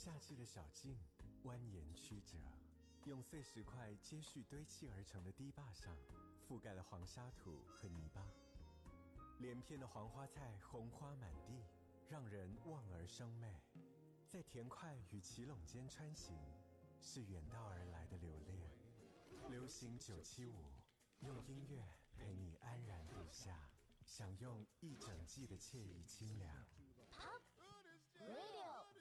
夏季的小径蜿蜒曲折，用碎石块接续堆砌而成的堤坝上，覆盖了黄沙土和泥巴。连片的黄花菜红花满地，让人望而生媚。在田块与奇垄间穿行，是远道而来的留恋。流行975，用音乐陪你安然度夏，享用一整季的惬意清凉。 Pop